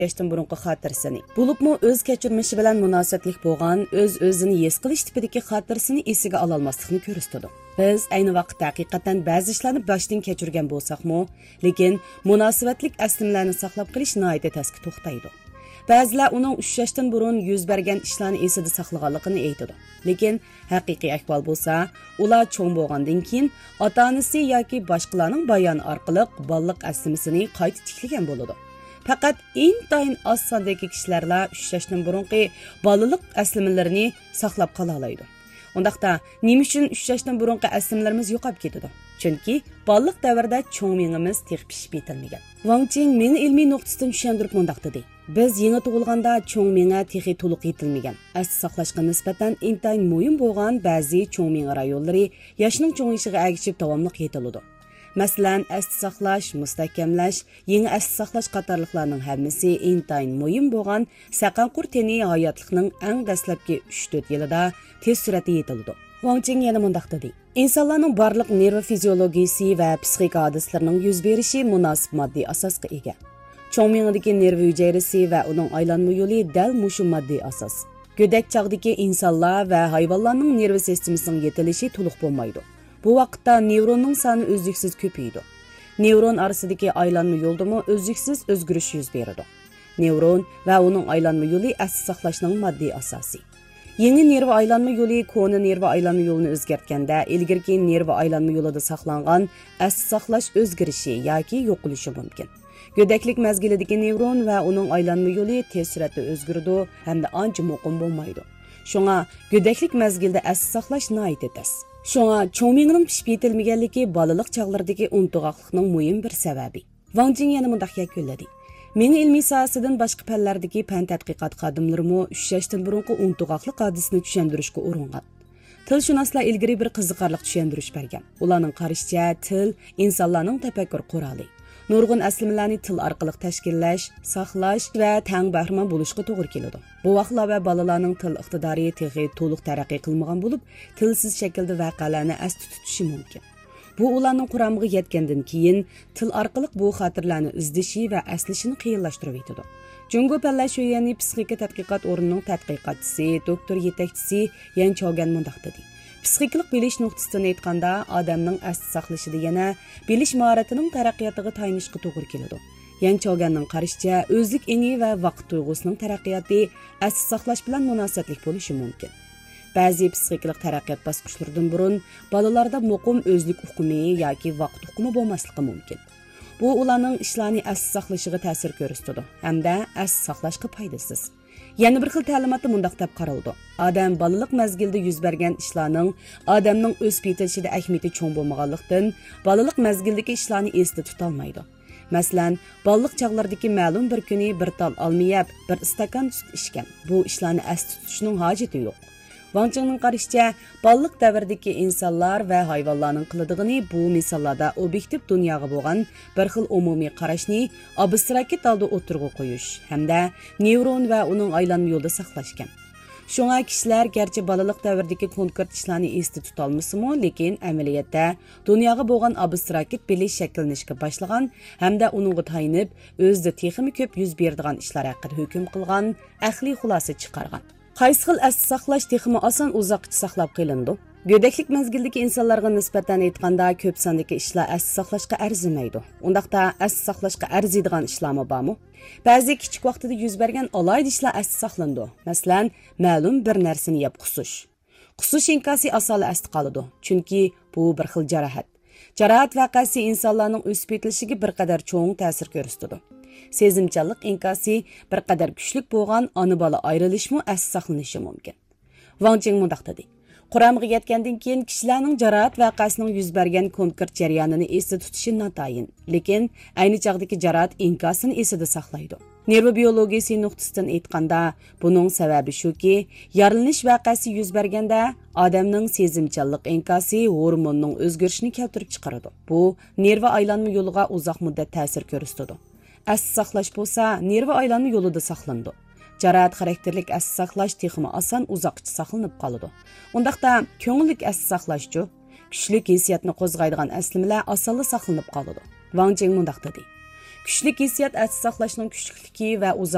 yaşdan burunqi xotirasini. Bulubmu o'z kechirmishi bilan munosabatlik bo'lgan, o'z-o'zini his qilish tipidagi xotirasini esiga ol olmaslikni ko'rsatadi. Biz ayni vaqtda haqiqatan ba'zi ishlarni boshdan kechirgan bo'lsakmi, lekin munosabatlik aslimlarni saqlab qolish nihoyatda tezki to'xtaydi. Ba'zilar uning 3 yoshdan burun yuz bergan ishlarni esida saqlaganligini aytadi. Lekin haqiqiy ahvol bo'lsa, ular cho'ng bo'lgandan keyin ota-onasi yoki boshqalarning bayoni orqali bolalik aslimasini qayta tiklagan bo'ladi. Faqat intayin oz sondagi kishilarla 3 yoshdan burunqi bolalik aslimalarini saqlab qola oladi. Undaqda nima uchun 3 yoshdan burunqi aslimlarimiz yo'qolib ketadi? Chunki bolalik davrida cho'ng miyamiz tex pishib yetilmagan. Wang Jing meni ilmiy nuqtasidan tushuntirib mundaq dedi. Biz yangi tug'ilganda cho'ng miya texi to'liq yetilmagan. Asli saqlashga nisbatan intayin muhim bo'lgan ba'zi cho'ng miya rayonlari yoshning cho'ngishiga ergishib davomli yetiladi. Masalan, asli saqlash, mustahkamlash, yangi asli saqlash qatorliqlarning hammasi intayin muhim bo'lgan saqanqur teni hayotlikning eng dastlabki 3-4 yilida tez suratda yetiladi. Wang Jing yana mundaq dedi. İnsanlarning barliq nerv fiziologiyasi va psixik hodislarining yuz berishi munosib moddiy asosga ega. Cho'ng miyadagi nerv hujayrasi va uning aylanma yo'li dal mushu moddiy asos. Go'dak chog'dagi insonlar va hayvonlarning nerv sistemasining yetilishi to'liq bo'lmaydi. Bu vaqtda nevronning soni uzluksiz ko'paydi. Nevron orasidagi aylanma yo'ldami uzluksiz o'zgarish yuz beradi. Nevron va uning aylanma yo'li asli saqlashning moddiy asosi. Yangi nerv aylanma yo'li koni nerv aylanma yo'lini o'zgartganda ilgirki nerv aylanma yo'lida saqlangan asli saqlash o'zgarishi yoki yo'qolishi mumkin. Go'daklik mezgilidagi nevron va uning aylanma yo'li tez suratda o'zgaradi hamda ancha muqim bo'lmaydi. Shunga go'daklik mezgilida asli saqlash nihoyat tez. Shunga cho'ng miyaning pishib yetilmaganligi bolalik chog'laridagi unutug'oqlikning muhim bir sababi. Wang Jing yana mundaq yakunladi. Meni ilmiy sohasidan boshqa fanlardagi fan tadqiqot xodimlarimi 3 yoshdan burunqi unutug'oqlik hodisini tushuntirishga uringan. Tilshunoslar ilgari bir qiziqarli tushuntirish bergan. Ularning qarashicha til insonlarning tafakkur quroli. Nurg'un aslimalarni til orqali tashkillash, saqlash va tang bahramon bo'lishga to'g'ri keladi. Bu vaqtlar va bolalarning til iqtidori texi to'liq taraqqiy qilmagan bo'lib, tilsiz shaklda voqealarni asli tutishi mumkin. Bu ularning quramiga yetgandan keyin til orqali bu xotirlarni izdishi va aslishini qiyinlashtirib yetadi. Jungo Palla Shoyani psixika tadqiqot o'rnining tadqiqotchisi, doktor yetakchisi Yang Chogan mundaq dedi. Psixiklik bilish nuqtasidan aytganda, odamning asli saqlashida yana bilish mahoratining taraqqiyotiga tayinishga to'g'ri keladi. Yang Choganning qarashicha, o'zlik eni va vaqt tuyg'usining taraqqiyoti asli saqlash bilan munosabatlik bo'lishi mumkin. Ba'zi psixiklik taraqqiyot bosqichlaridan burun bolalarda muqim o'zlik uqumi yoki vaqt uqumi bo'lmasligi mumkin. Bu ularning ishlarni asli saqlashiga ta'sir ko'rsatadi hamda asli saqlashga foydasiz. Yana bir xil ta'limotda mundaq deb qaraldi. Odam bolalik mezgilida yuz bergan ishlarning odamning o'sib yetilishida ahamiyati cho'ng bo'lmaganlikdan bolalik mezgildagi ishlarni esda tuta olmaydi. Masalan, bolalik chog'laridagi ma'lum bir kuni bir tal olma yeb, bir stakan sut ichgan. Bu ishlarni asli tutishning hojati yo'q. Wang Jingning qarashicha, bolalik davridagi insonlar va hayvonlarning qiladigini bu misollarda obyektiv dunyoga bo'lgan bir xil umumiy qarashni abstrakt holda o'tirg'a qo'yish hamda nevron va uning aylanma yo'lida saqlashgan. Shunga kishilar garchi bolalik davridagi konkret ishlarni esda tuta olmasa-mu, lekin amaliyotda dunyoga bo'lgan abstrakt bilish shakllanishga boshlagan hamda uningga tayinib o'zida texmi ko'p yuz beradigan ishlar haqida hukm qilgan, aqliy xulosa chiqargan. Qaysi xil asli saqlash texmi oson uzoqcha saqlab qilindi? Go'daklik mezgilidagi insonlarga nisbatan aytganda ko'p sondagi ishlar asli saqlashga arzimaydi. Undaqda asli saqlashga arziydigan ishlarmi bormi? Ba'zi kichik vaqtida yuz bergan alohida ishlar asli saqlandi. Masalan, ma'lum bir narsani yeb qusish. Qusish inkosi asoli asli qoladi, chunki bu bir xil jarohat. Jarohat voqeasi insonlarning o'sib yetilishiga bir qadar cho'ng ta'sir ko'rsatadi. Sezimchanlik inkosi bir qadar kuchlik bo'lgan ona-bola ayrilishmi asli saqlanishi mumkin. Wang Jing mundaq dedi. Quramiga yetgandan keyin kishilarning jarohat voqeasining yuz bergan konkret jarayonini esda tutishi notayin, lekin ayni chog'dagi jarohat inkosini esida saqlaydi. Nerv biologiyasi nuqtasidan aytganda, buning sababi shuki, yaralanish voqeasi yuz berganda odamning sezimchanlik inkosi hormonning o'zgarishini keltirib chiqaradi. Bu nerv aylanma yo'liga uzoq muddat ta'sir ko'rsatadi. Asli saqlash bo'lsa, nerv aylanma yo'lida saqlanadi. Jarohat xarakterlik asli saqlash texmi oson uzoqcha saqlanib qoladi. Undaqda ko'ngillik asli saqlashchi kuchlik hissiyatni qo'zg'aydigan aslimalar osonla saqlanib qoladi. Wang Jing mundaq dedi. Kuchlik hissiyat asli saqlashning kuchlikligi va